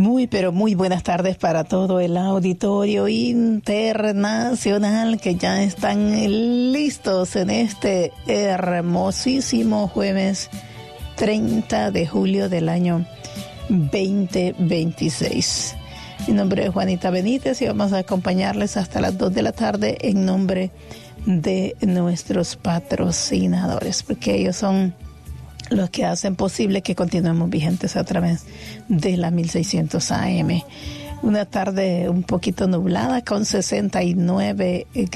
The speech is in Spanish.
Muy, pero muy buenas tardes para todo el auditorio internacional que ya están listos en este hermosísimo jueves 30 de julio del año 2026. Mi nombre es Juanita Benítez y vamos a acompañarles hasta las 2 de la tarde en nombre de nuestros patrocinadores, porque ellos son los que hacen posible que continuemos vigentes a través de la 1600 AM. Una tarde un poquito nublada con 69